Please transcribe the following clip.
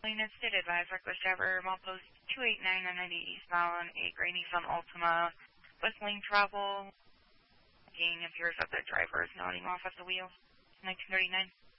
Maintenance did advise reckless driver, milepost 289 on 90 eastbound, a gray Nissan Altima with lane travel. It appears that the driver is nodding off at the wheel. 1939.